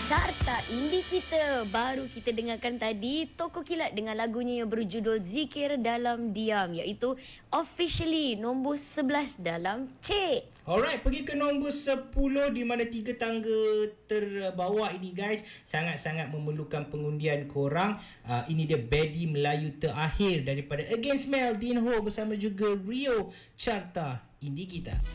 Carta Indie kita. Baru kita dengarkan tadi Toko Kilat dengan lagunya yang berjudul Zikir Dalam Diam, iaitu officially nombor 11 dalam C. Alright, pergi ke nombor 10 di mana 3 tangga terbawah ini guys sangat-sangat memerlukan pengundian korang. Ini dia Bedi Melayu Terakhir daripada Against Mel, Dean Ho bersama juga Rio. Carta Indie kita.